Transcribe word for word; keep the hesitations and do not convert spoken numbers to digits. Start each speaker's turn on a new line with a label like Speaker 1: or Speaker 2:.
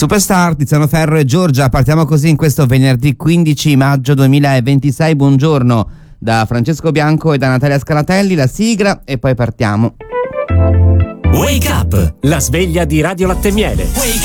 Speaker 1: Superstar, Tiziano Ferro e Giorgia. Partiamo così in questo venerdì quindici maggio duemilaventisei. Buongiorno da Francesco Bianco e da Natalia Scaratelli. La sigla e poi partiamo.
Speaker 2: Wake Up, la sveglia di Radio Latte Miele.